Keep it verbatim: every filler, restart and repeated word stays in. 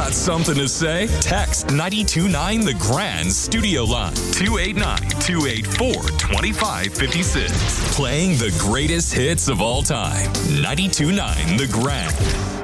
Got something to say? Text nine two nine The Grand Studio Line two eight nine, two eight four, two five five six. Playing the greatest hits of all time. nine two nine The Grand.